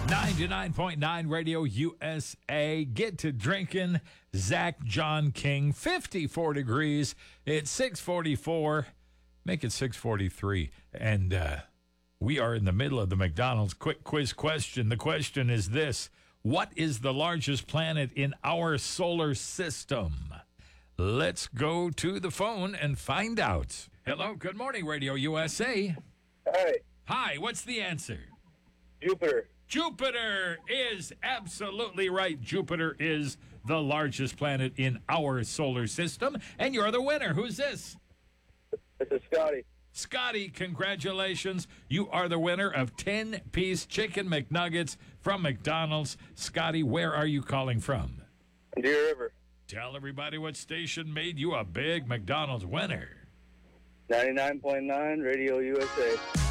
99.9 Radio USA. Get to drinking. Zach John King, 54 degrees. It's 6:44. Make it 6:43. And we are in the middle of the McDonald's quick quiz question. The question is this: what is the largest planet in our solar system? Let's go to the phone and find out. Hello, good morning, Radio USA. Hi, Hi, what's the answer? Jupiter. Jupiter is absolutely right. Jupiter is the largest planet in our solar system. And you're the winner. Who's this? This is Scotty. Scotty, congratulations. You are the winner of 10-piece chicken McNuggets from McDonald's. Scotty, where are you calling from? Deer River. Tell everybody what station made you a big McDonald's winner. 99.9 Radio USA.